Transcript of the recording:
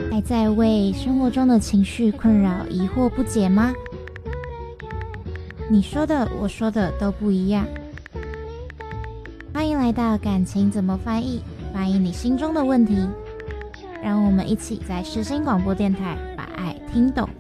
还在为生活中的情绪困扰疑惑不解吗？你说的我说的都不一样。欢迎来到感情怎么翻译，翻译你心中的问题。让我们一起在世新广播电台把爱听懂。